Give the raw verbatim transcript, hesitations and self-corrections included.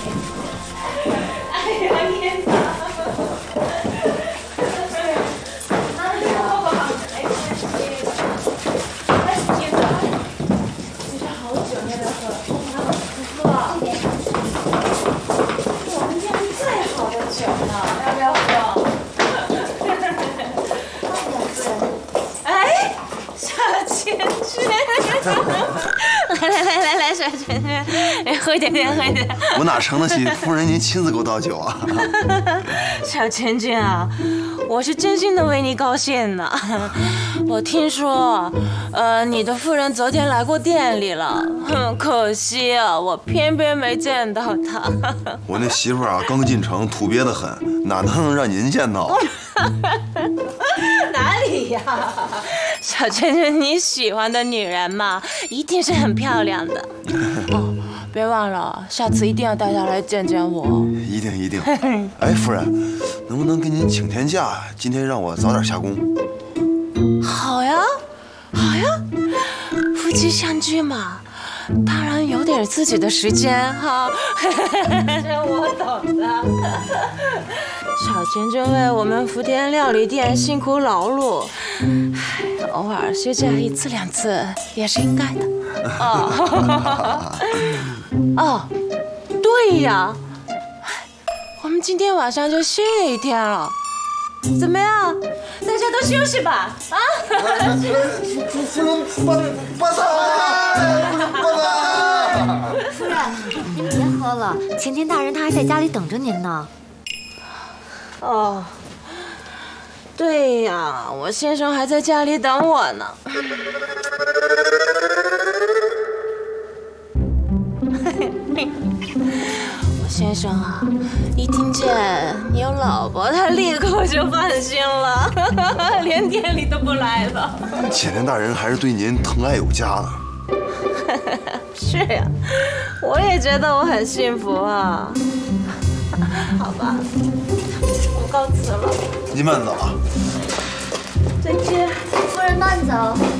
哎呀，天哪！哎呀，哎，哎，天哪！你这好久你要不要喝？喝啊！我们店里最好的酒呢，要不要喝？哎，小圈圈，来来来来来，小圈圈，哎，喝一点点，喝一点。 我哪承得起夫人您亲自给我倒酒啊？ 小圈圈啊，我是真心的为你高兴呢。我听说，呃，你的夫人昨天来过店里了，哼，可惜啊，我偏偏没见到她。 我那媳妇儿啊，刚进城，土鳖得很，哪能让您见到？ 哪里呀？小圈圈，你喜欢的女人嘛，一定是很漂亮的。哦，别忘了，下次一定要带她来见见我。 一定一定。哎，夫人，能不能给您请天假？今天让我早点下工。 好呀，好呀，夫妻相聚嘛，当然有点自己的时间哈。这我懂的。小圈圈为我们福田料理店辛苦劳碌，偶尔休假一次两次也是应该的。哦，哦，对呀，我们今天晚上就歇一天了，怎么样？大家都休息吧，啊！ 夫人，发发财，发财！ 夫人，您别喝了，前田大人他还在家里等着您呢。 哦，对呀，我先生还在家里等我呢。我先生啊，一听见你有老婆，他立刻就放心了，连店里都不来了。 前田大人还是对您疼爱有加呢。 是呀，我也觉得我很幸福啊。好吧，我告辞了。 您慢走啊。 再见。 夫人慢走。